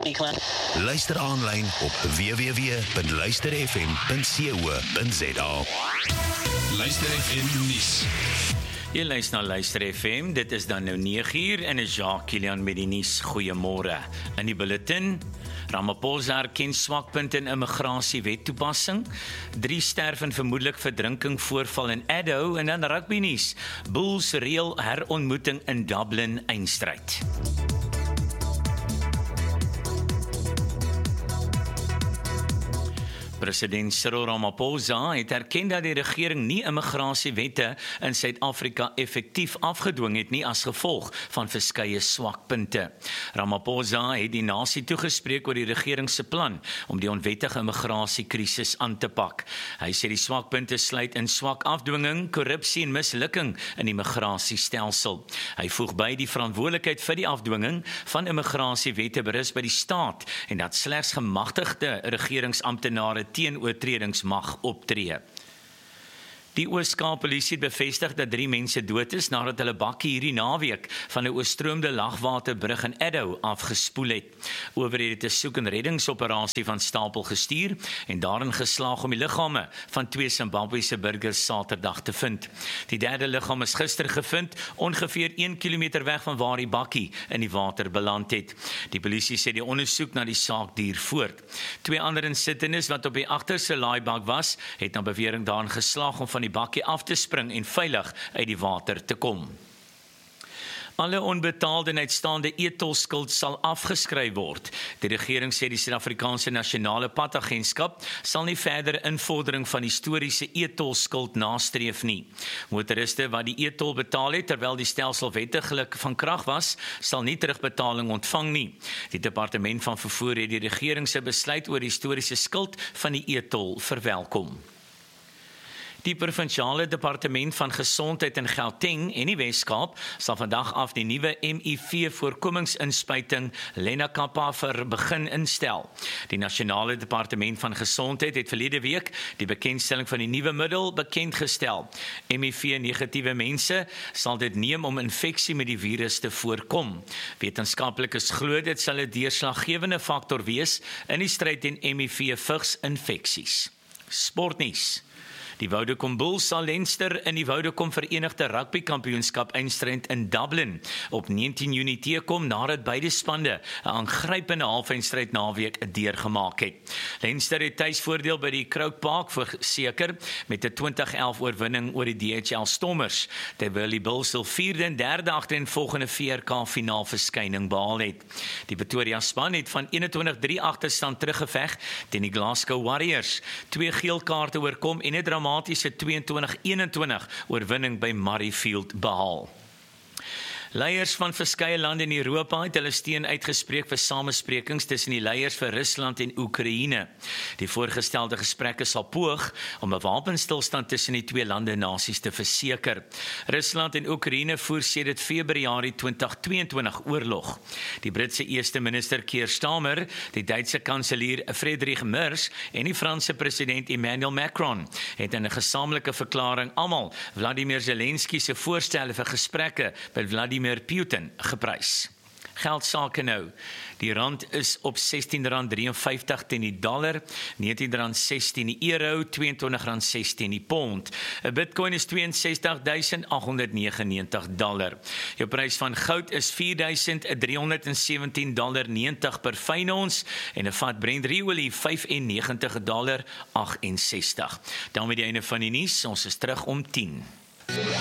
Luister aanlyn op www.luisterfm.co.za. Luister FM nuus. Jy luister na Luister FM, dit is dan nou 9uur en is Jacques Kilian met die nuus. Goeiemôre. In die bulletin, Ramaphosa erken swakpunte in immigrasiewettoepassing, 3 sterf in vermoedelik verdrinking voorval in Addo en dan rugby nuus. Bulls reël herontmoeting in Dublin eindstryd. President Cyril Ramaphosa het erken dat die regering nie immigrasiewette in Suid-Afrika effektief afgedwing het nie as gevolg van verskeie swakpunte. Ramaphosa het die nasie toegespreek oor die regering se plan om die onwettige immigrasiekrisis aan te pak. Hy sê die swakpunte sluit in swak afdwinging, korrupsie en mislukking in die immigrasiestelsel. Hy voeg by die verantwoordelikheid vir die afdwinging van immigrasiewette berus by die staat en dat slegs gemagtigde regeringsamptenare teen oortredings mag optree. Die Oos-Kaap Polisie het bevestig dat 3 mense dood is nadat hulle bakkie hierdie naweek van 'n oorstroomde lagwaterbrug in Addo afgespoel het. Owerhede het 'n soek- en reddingsoperasie van stapel gestuur en daarin geslaag om die liggame van 2 Zimbabwese burgers Saterdag te vind. Die 3de liggaam is gister gevind, ongeveer 1 kilometer weg van waar die bakkie in die water beland het. Die polisie sê die ondersoek na die saak duur voort. 2 ander insittendes wat op die agterste laaibak was, het na bewering daarin geslaag om van die bakkie af te spring en veilig uit die water te kom. Alle onbetaalde en uitstaande e-tolskuld sal afgeskryf word. Die regering sê die Suid-Afrikaanse Nasionale Padagentskap sal nie verdere invordering van historiese e-tolskuld nastreef nie. Motoriste wat die e-tol betaal het terwyl die stelsel wettiglik van krag was, sal nie terugbetaling ontvang nie. Die Departement van Vervoer het die regering se besluit oor die historiese skuld van die e-tol verwelkom. Die Provinsiale Departement van Gesondheid in Gauteng en die Wes-Kaap sal vandag af die nuwe HIV-voorkomingsinspuiting Lenacapavir begin instel. Die Nasionale Departement van Gesondheid het verlede week die bekendstelling van die nuwe middel bekendgestel. HIV-negatiewe mense sal dit neem om infeksie met die virus te voorkom. Wetenskaplikes glo dit sal 'n deurslaggewende faktor wees in die stryd teen HIV-vigs-infeksies. Sportnuus. Die Vodacom Bulls sal Leinster in die Vodacom Verenigde Rugby Kampioenskap eindstryd in Dublin op 19 Junie teekom nadat beide spanne 'n aangrypende halfeindstryd naweek deurgemaak het. Leinster het tuisvoordeel by die Croke Park verseker met 'n 2011 oorwinning oor die DHL Stormers, terwyl die Bulls hul 4de en 3de agtereenvolgende VRK finaal verskyning behaal het. Die Pretoria span het van 21-3 agterstand teruggeveg teen die Glasgow Warriors, 2 geel kaarte oorkom en 'n dramatische 22-21 oorwinning by Murrayfield behaal. Leiers van verskeie lande in Europa het hulle steun uitgespreek vir samesprekings tussen die leiers vir Rusland en Oekraïne. Die voorgestelde gesprekke sal poog om 'n wapenstilstand tussen die 2 lande nasies te verseker. Rusland en Oekraïne voer sedert Februarie 2022 oorlog. Die Britse eerste minister Keir Starmer, die Duitse kanselier Friedrich Merz en die Franse president Emmanuel Macron het in 'n gesamentlike verklaring almal Vladimir Zelensky se voorstelle vir gesprekke met Vladimir Putin geprys. Geldsake nou. Die rand is op R16.53 teen die dollar, R19.06 teen die euro, R22.06 teen die pond. 'n Bitcoin is $62.899. Jou prys van goud is $4.317.90 per fyn ons en 'n vat Brent olie $95.68. Daarmee die einde van die nuus. Ons is terug om 10.